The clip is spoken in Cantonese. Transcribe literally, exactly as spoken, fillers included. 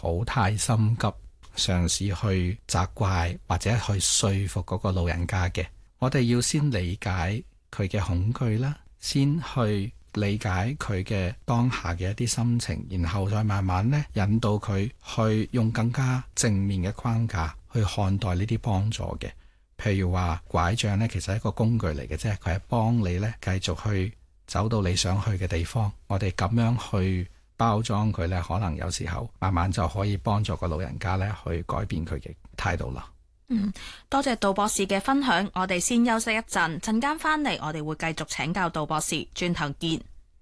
好太心急，嘗試去責怪或者去說服嗰個老人家嘅。我哋要先理解佢嘅恐懼啦，先去理解佢嘅當下嘅一啲心情，然後再慢慢咧引導佢去用更加正面嘅框架去看待呢啲幫助嘅。譬如話拐杖咧，其實係一個工具嚟嘅啫，佢係幫你咧繼續去走到你想去嘅地方。我哋咁樣去包裝佢咧，可能有時候慢慢就可以幫助個老人家咧去改變佢嘅態度啦。 嗯，多謝杜博士嘅分享，我哋先休息一陣，陣間翻嚟我哋會繼續請教杜博士，轉頭見。